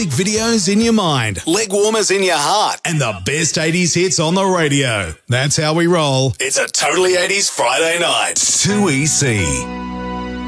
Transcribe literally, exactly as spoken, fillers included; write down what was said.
music videos in your mind, leg warmers in your heart, and the best eighties hits on the radio. That's how we roll. It's a Totally eighties Friday night. two E C.